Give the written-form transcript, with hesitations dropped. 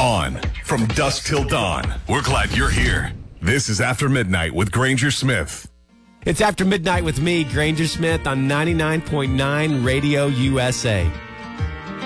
On from dusk till dawn. We're glad you're here. This is After Midnight with Granger Smith. It's After Midnight with me, Granger Smith, on 99.9 Radio USA.